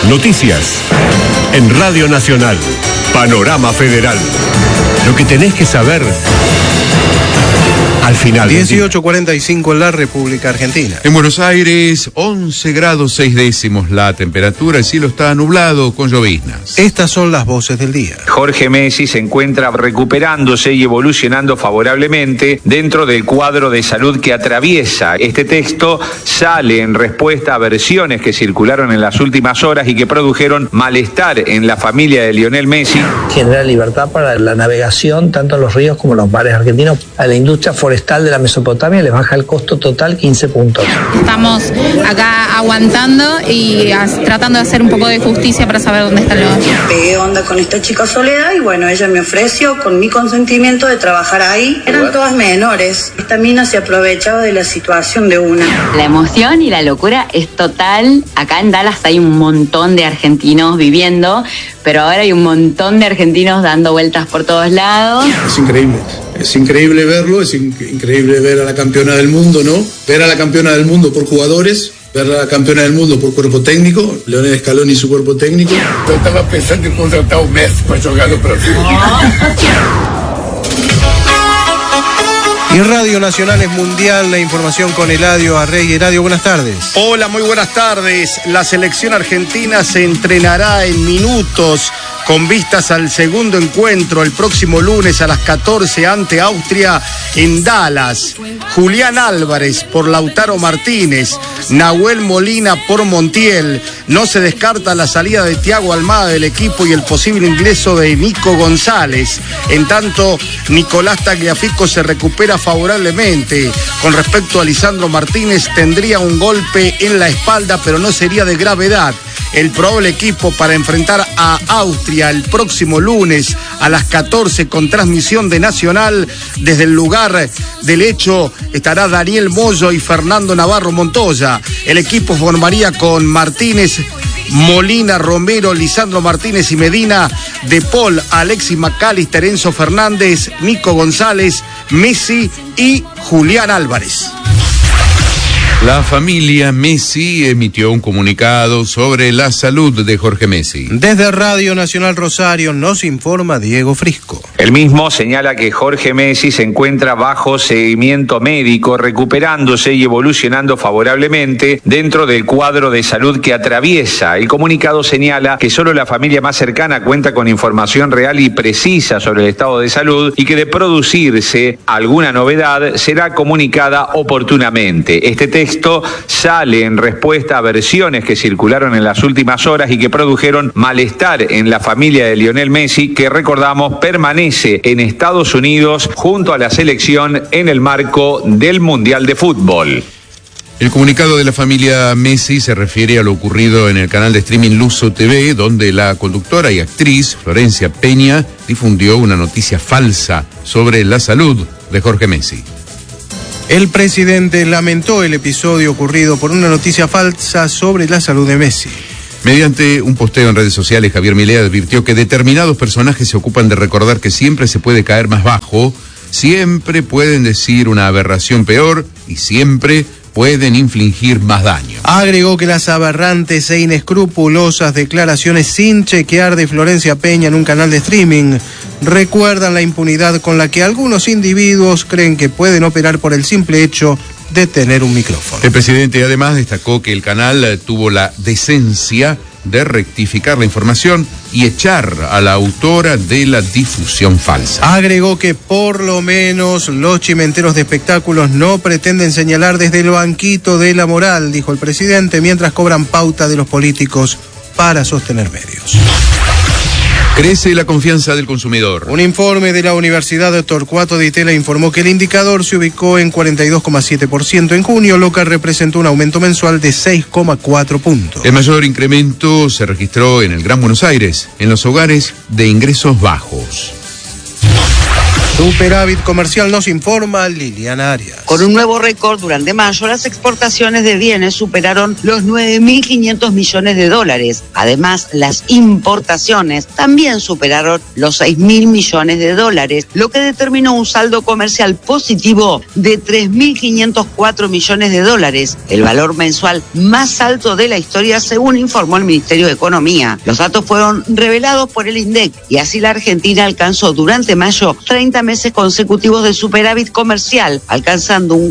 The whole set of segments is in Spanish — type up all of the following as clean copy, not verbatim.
Noticias en Radio Nacional. Panorama Federal. Lo que tenés que saber al final. 18:45 en la República Argentina. En Buenos Aires, 11 grados 6 décimos la temperatura. El cielo está nublado con lloviznas. Estas son las voces del día. Jorge Messi se encuentra recuperándose y evolucionando favorablemente dentro del cuadro de salud que atraviesa. Este texto sale en respuesta a versiones que circularon en las últimas horas y que produjeron malestar en la familia de Lionel Messi. Genera libertad para la navegación, tanto en los ríos como en los mares argentinos. A la industria forestal de la Mesopotamia les baja el costo total 15 puntos. Estamos acá aguantando y tratando de hacer un poco de justicia para saber dónde están los... Pegué onda con esta chica Soledad y bueno, ella me ofreció con mi consentimiento de trabajar ahí. Eran todas menores. Esta mina se aprovechaba de la situación de una. La emoción y la locura es total. Acá en Dallas hay un montón de argentinos viviendo, pero ahora hay un montón de argentinos dando vueltas por todos lados. Es increíble verlo, es increíble ver a la campeona del mundo, ¿no? Ver a la campeona del mundo por jugadores, ver a la campeona del mundo por cuerpo técnico, Lionel Scaloni y su cuerpo técnico. Yo estaba pensando en contratar un Messi para jugar no Brasil. Y Radio Nacional es mundial, la información con Eladio Arrey. Eladio, buenas tardes. Hola, muy buenas tardes. La selección argentina se entrenará en minutos con vistas al segundo encuentro el próximo lunes a las 14 ante Austria en Dallas. Julián Álvarez por Lautaro Martínez, Nahuel Molina por Montiel. No se descarta la salida de Thiago Almada del equipo y el posible ingreso de Nico González. En tanto, Nicolás Tagliafico se recupera favorablemente. Con respecto a Lisandro Martínez, tendría un golpe en la espalda, pero no sería de gravedad. El probable equipo para enfrentar a Austria el próximo lunes a las 14 con transmisión de Nacional. Desde el lugar del hecho estará Daniel Moyo y Fernando Navarro Montoya. El equipo formaría con Martínez, Molina, Romero, Lisandro Martínez y Medina, De Paul, Alexis McAllister, Enzo Fernández, Nico González, Messi y Julián Álvarez. La familia Messi emitió un comunicado sobre la salud de Jorge Messi. Desde Radio Nacional Rosario nos informa Diego Frisco. El mismo señala que Jorge Messi se encuentra bajo seguimiento médico, recuperándose y evolucionando favorablemente dentro del cuadro de salud que atraviesa. El comunicado señala que solo la familia más cercana cuenta con información real y precisa sobre el estado de salud y que de producirse alguna novedad será comunicada oportunamente. Este texto sale en respuesta a versiones que circularon en las últimas horas y que produjeron malestar en la familia de Lionel Messi, que recordamos permanece en Estados Unidos junto a la selección en el marco del Mundial de Fútbol. El comunicado de la familia Messi se refiere a lo ocurrido en el canal de streaming Luso TV, donde la conductora y actriz Florencia Peña difundió una noticia falsa sobre la salud de Jorge Messi. El presidente lamentó el episodio ocurrido por una noticia falsa sobre la salud de Messi. Mediante un posteo en redes sociales, Javier Milei advirtió que determinados personajes se ocupan de recordar que siempre se puede caer más bajo, siempre pueden decir una aberración peor y siempre pueden infligir más daño. Agregó que las aberrantes e inescrupulosas declaraciones sin chequear de Florencia Peña en un canal de streaming recuerdan la impunidad con la que algunos individuos creen que pueden operar por el simple hecho de tener un micrófono. El presidente además destacó que el canal tuvo la decencia de rectificar la información y echar a la autora de la difusión falsa. Agregó que por lo menos los chimenteros de espectáculos no pretenden señalar desde el banquito de la moral, dijo el presidente, mientras cobran pauta de los políticos para sostener medios. Crece la confianza del consumidor. Un informe de la Universidad Torcuato Di Tella informó que el indicador se ubicó en 42,7% en junio, lo que representó un aumento mensual de 6,4 puntos. El mayor incremento se registró en el Gran Buenos Aires, en los hogares de ingresos bajos. Superávit comercial nos informa Liliana Arias. Con un nuevo récord durante mayo, las exportaciones de bienes superaron los 9.500 millones de dólares. Además, las importaciones también superaron los 6.000 millones de dólares, lo que determinó un saldo comercial positivo de 3.504 millones de dólares, el valor mensual más alto de la historia, según informó el Ministerio de Economía. Los datos fueron revelados por el INDEC y así la Argentina alcanzó durante mayo 30 meses consecutivos de superávit comercial, alcanzando un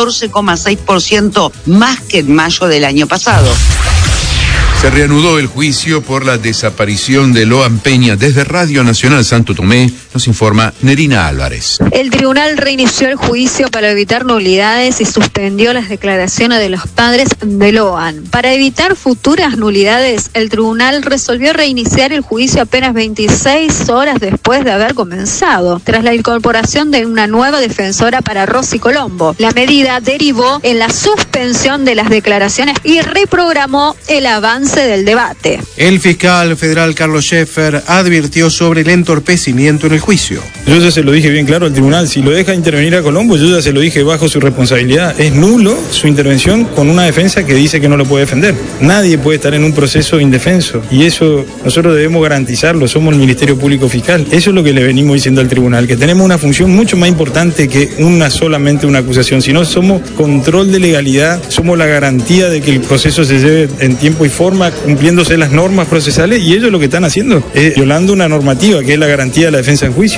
14,6% más que en mayo del año pasado. Se reanudó el juicio por la desaparición de Loan Peña. Desde Radio Nacional Santo Tomé nos informa Nerina Álvarez. El tribunal reinició el juicio para evitar nulidades y suspendió las declaraciones de los padres de Loan. Para evitar futuras nulidades, el tribunal resolvió reiniciar el juicio apenas 26 horas después de haber comenzado, tras la incorporación de una nueva defensora para Rosy Colombo. La medida derivó en la suspensión de las declaraciones y reprogramó el avance del debate. El fiscal federal Carlos Scheffer advirtió sobre el entorpecimiento en el juicio. Yo ya se lo dije bien claro al tribunal, si lo deja intervenir a Colombo, yo ya se lo dije bajo su responsabilidad. Es nulo su intervención con una defensa que dice que no lo puede defender. Nadie puede estar en un proceso indefenso y eso nosotros debemos garantizarlo, somos el Ministerio Público Fiscal. Eso es lo que le venimos diciendo al tribunal, que tenemos una función mucho más importante que solamente una acusación, sino somos control de legalidad, somos la garantía de que el proceso se lleve en tiempo y forma, cumpliéndose las normas procesales, y ellos lo que están haciendo es violando una normativa que es la garantía de la defensa en juicio.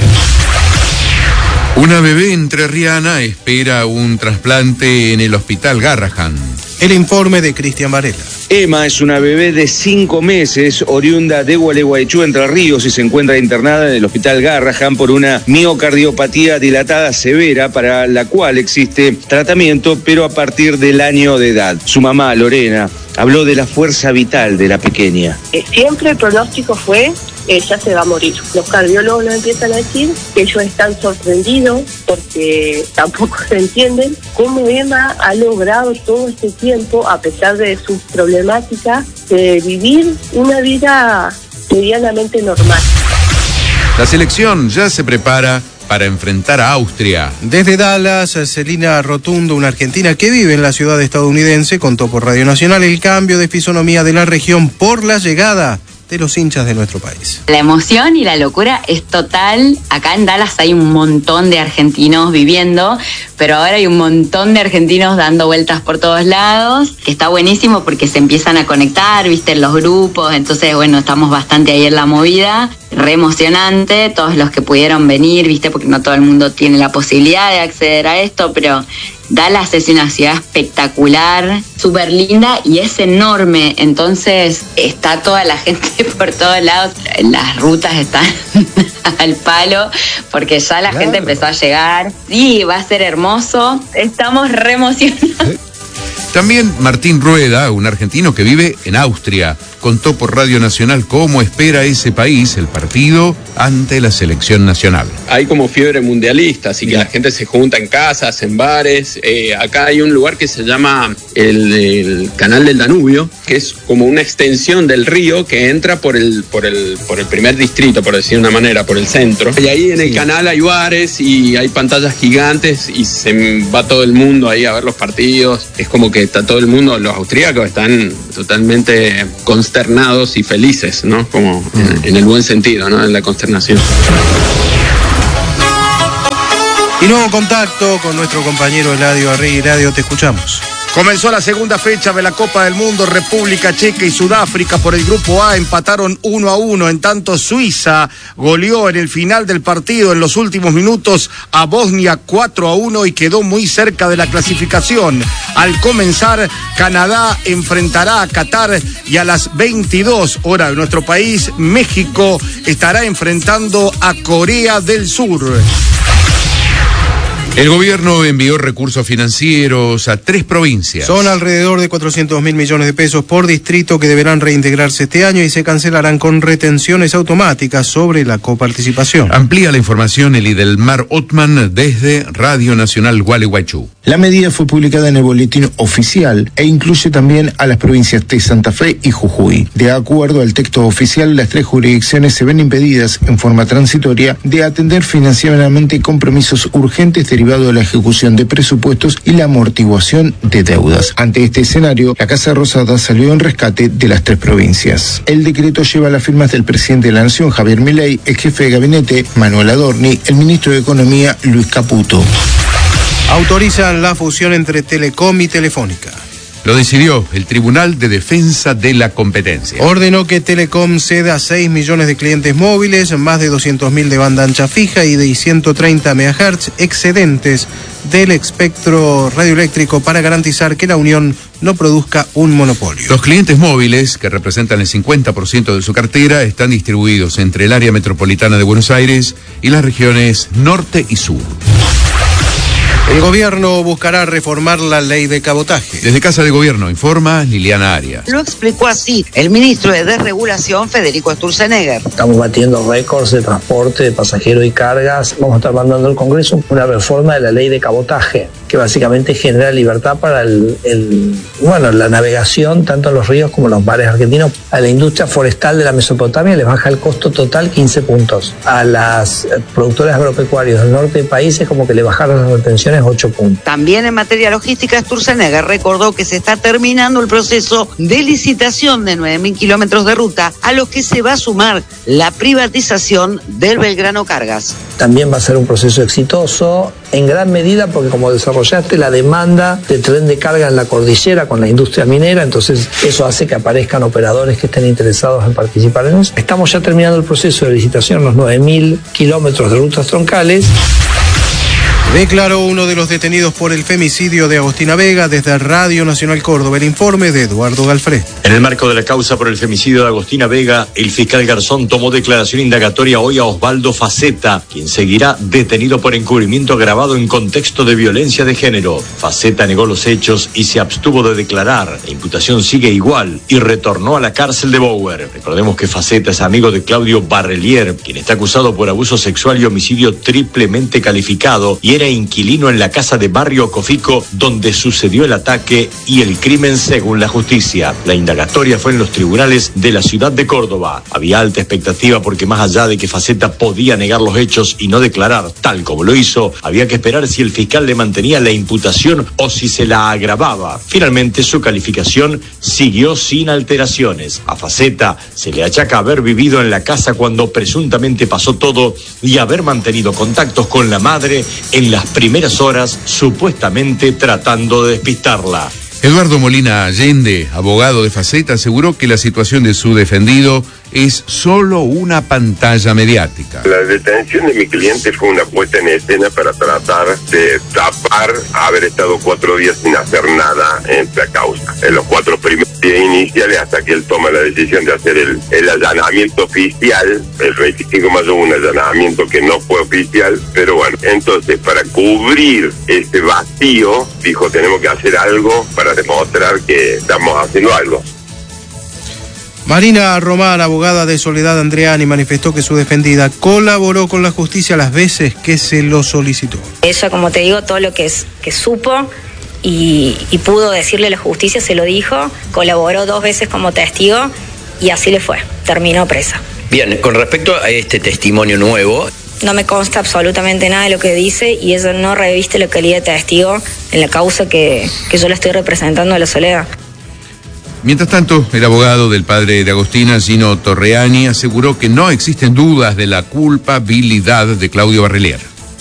Una bebé entrerriana espera un trasplante en el Hospital Garrahan. El informe de Cristian Varela. Emma es una bebé de 5 meses, oriunda de Gualeguaychú, Entre Ríos, y se encuentra internada en el Hospital Garrahan por una miocardiopatía dilatada severa para la cual existe tratamiento, pero a partir del año de edad. Su mamá, Lorena, habló de la fuerza vital de la pequeña. Siempre el pronóstico fue, ella se va a morir. Los cardiólogos nos empiezan a decir que ellos están sorprendidos porque tampoco se entienden cómo Emma ha logrado todo este tiempo, a pesar de sus problemáticas, de vivir una vida medianamente normal. La selección ya se prepara para enfrentar a Austria. Desde Dallas, Celina Rotundo, una argentina que vive en la ciudad estadounidense, contó por Radio Nacional el cambio de fisonomía de la región por la llegada de los hinchas de nuestro país. La emoción y la locura es total. Acá en Dallas hay un montón de argentinos viviendo, pero ahora hay un montón de argentinos dando vueltas por todos lados, que está buenísimo porque se empiezan a conectar, viste, en los grupos, entonces bueno, estamos bastante ahí en la movida, re emocionante, todos los que pudieron venir, viste, porque no todo el mundo tiene la posibilidad de acceder a esto, pero Dallas es una ciudad espectacular, súper linda y es enorme, entonces está toda la gente por todos lados, las rutas están al palo porque ya la gente empezó a llegar. Sí, va a ser hermoso, estamos re emocionados. También Martín Rueda, un argentino que vive en Austria, contó por Radio Nacional cómo espera ese país el partido ante la selección nacional. Hay como fiebre mundialista, así que la gente se junta en casas, en bares. Acá hay un lugar que se llama el Canal del Danubio, que es como una extensión del río que entra por el primer distrito, por decir de una manera, por el centro. Y ahí en el canal hay bares y hay pantallas gigantes y se va todo el mundo ahí a ver los partidos. Es como que está todo el mundo, los austríacos están totalmente consternados y felices, ¿no? Como en el buen sentido, ¿no? En la consternación. Y nuevo contacto con nuestro compañero Eladio Arregui. Eladio, te escuchamos. Comenzó la segunda fecha de la Copa del Mundo. República Checa y Sudáfrica por el Grupo A empataron 1-1. En tanto, Suiza goleó en el final del partido, en los últimos minutos, a Bosnia 4-1 y quedó muy cerca de la clasificación. Al comenzar, Canadá enfrentará a Qatar y a las 22 horas de nuestro país, México estará enfrentando a Corea del Sur. El gobierno envió recursos financieros a 3 provincias. Son alrededor de 400.000 millones de pesos por distrito que deberán reintegrarse este año y se cancelarán con retenciones automáticas sobre la coparticipación. Amplía la información Elidelmar Otman desde Radio Nacional Gualeguaychú. La medida fue publicada en el boletín oficial e incluye también a las provincias de Santa Fe y Jujuy. De acuerdo al texto oficial, las 3 jurisdicciones se ven impedidas en forma transitoria de atender financieramente compromisos urgentes derivados de la ejecución de presupuestos y la amortiguación de deudas. Ante este escenario, la Casa Rosada salió en rescate de las 3 provincias. El decreto lleva las firmas del presidente de la Nación, Javier Milei, el jefe de gabinete, Manuel Adorni, el ministro de Economía, Luis Caputo. Autorizan la fusión entre Telecom y Telefónica. Lo decidió el Tribunal de Defensa de la Competencia. Ordenó que Telecom ceda 6 millones de clientes móviles, más de 200.000 de banda ancha fija y de 130 MHz excedentes del espectro radioeléctrico para garantizar que la Unión no produzca un monopolio. Los clientes móviles, que representan el 50% de su cartera, están distribuidos entre el área metropolitana de Buenos Aires y las regiones norte y sur. El gobierno buscará reformar la ley de cabotaje. Desde Casa de Gobierno informa Liliana Arias. Lo explicó así el ministro de Desregulación, Federico Sturzenegger. Estamos batiendo récords de transporte de pasajeros y cargas. Vamos a estar mandando al Congreso una reforma de la ley de cabotaje, que básicamente genera libertad para la navegación tanto en los ríos como en los mares argentinos. A la industria forestal de la Mesopotamia les baja el costo total 15 puntos. A las productoras agropecuarias del norte del país es como que le bajaron las retenciones 8 puntos. También en materia logística, Sturzenegger recordó que se está terminando el proceso de licitación de 9.000 kilómetros de ruta, a los que se va a sumar la privatización del Belgrano Cargas. También va a ser un proceso exitoso en gran medida porque como desarrollaste la demanda de tren de carga en la cordillera con la industria minera, entonces eso hace que aparezcan operadores que estén interesados en participar en eso. Estamos ya terminando el proceso de licitación, los 9.000 kilómetros de rutas troncales. Declaró uno de los detenidos por el femicidio de Agostina Vega. Desde Radio Nacional Córdoba, el informe de Eduardo Galfré. En el marco de la causa por el femicidio de Agostina Vega, el fiscal Garzón tomó declaración indagatoria hoy a Osvaldo Faceta, quien seguirá detenido por encubrimiento agravado en contexto de violencia de género. Faceta negó los hechos y se abstuvo de declarar. La imputación sigue igual y retornó a la cárcel de Bower. Recordemos que Faceta es amigo de Claudio Barrelier, quien está acusado por abuso sexual y homicidio triplemente calificado y era inquilino en la casa de Barrio Cofico, donde sucedió el ataque y el crimen según la justicia. La indagatoria fue en los tribunales de la ciudad de Córdoba. Había alta expectativa porque más allá de que Faceta podía negar los hechos y no declarar tal como lo hizo, había que esperar si el fiscal le mantenía la imputación o si se la agravaba. Finalmente su calificación siguió sin alteraciones. A Faceta se le achaca haber vivido en la casa cuando presuntamente pasó todo y haber mantenido contactos con la madre en las primeras horas, supuestamente tratando de despistarla. Eduardo Molina Allende, abogado de Faceta, aseguró que la situación de su defendido es solo una pantalla mediática. La detención de mi cliente fue una puesta en escena para tratar de tapar haber estado 4 días sin hacer nada en la causa. En los 4 primeros días iniciales, hasta que él toma la decisión de hacer el allanamiento oficial, el 25 de mayo hubo un allanamiento que no fue oficial, pero bueno, entonces para cubrir ese vacío, dijo, tenemos que hacer algo para demostrar que estamos haciendo algo. Marina Román, abogada de Soledad Andreani, manifestó que su defendida colaboró con la justicia las veces que se lo solicitó. Ella, como te digo, todo lo que supo y pudo decirle a la justicia se lo dijo, colaboró 2 veces como testigo y así le fue, terminó presa. Bien, con respecto a este testimonio nuevo, no me consta absolutamente nada de lo que dice y ella no reviste la calidad de testigo en la causa que yo le estoy representando a la Soledad. Mientras tanto, el abogado del padre de Agostina, Gino Torreani, aseguró que no existen dudas de la culpabilidad de Claudio Barrelier.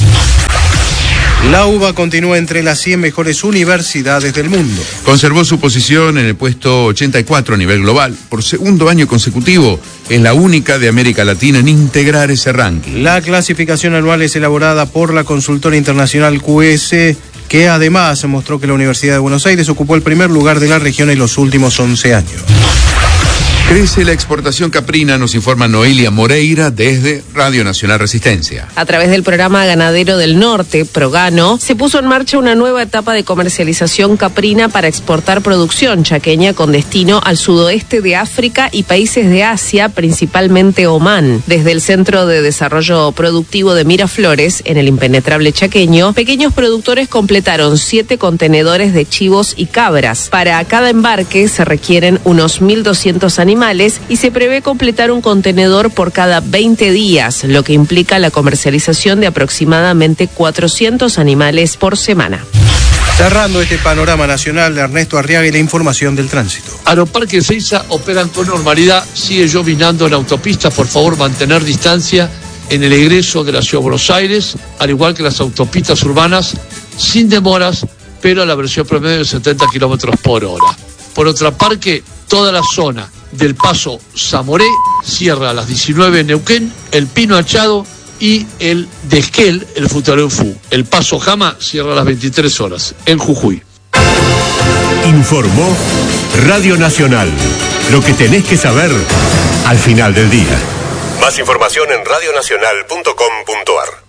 La UBA continúa entre las 100 mejores universidades del mundo. Conservó su posición en el puesto 84 a nivel global. Por segundo año consecutivo, es la única de América Latina en integrar ese ranking. La clasificación anual es elaborada por la consultora internacional QS, que además mostró que la Universidad de Buenos Aires ocupó el primer lugar de la región en los últimos 11 años. Crece la exportación caprina, nos informa Noelia Moreira desde Radio Nacional Resistencia. A través del programa Ganadero del Norte, Progano, se puso en marcha una nueva etapa de comercialización caprina para exportar producción chaqueña con destino al sudoeste de África y países de Asia, principalmente Omán. Desde el Centro de Desarrollo Productivo de Miraflores, en el impenetrable chaqueño, pequeños productores completaron 7 contenedores de chivos y cabras. Para cada embarque se requieren unos 1.200 animales y se prevé completar un contenedor por cada 20 días, lo que implica la comercialización de aproximadamente 400 animales por semana. Cerrando este panorama nacional, Ernesto Arriaga y la información del tránsito. Aeroparque Ezeiza operan con normalidad, sigue llovinando en autopistas, por favor mantener distancia en el egreso de la ciudad de Buenos Aires, al igual que las autopistas urbanas, sin demoras, pero a la velocidad promedio de 70 kilómetros por hora. Por otra parte, toda la zona del Paso Zamoré cierra a las 19 en Neuquén, el Pino Achado y el de Esquel, el Futaleufú. El Paso Jama cierra a las 23 horas en Jujuy. Informó Radio Nacional. Lo que tenés que saber al final del día. Más información en radionacional.com.ar.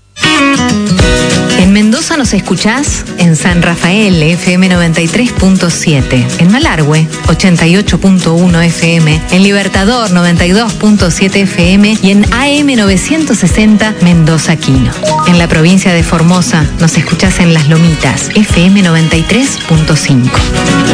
En Mendoza nos escuchás en San Rafael FM 93.7, en Malargüe 88.1 FM, en Libertador 92.7 FM y en AM 960 Mendoza Quino. En la provincia de Formosa nos escuchás en Las Lomitas FM 93.5.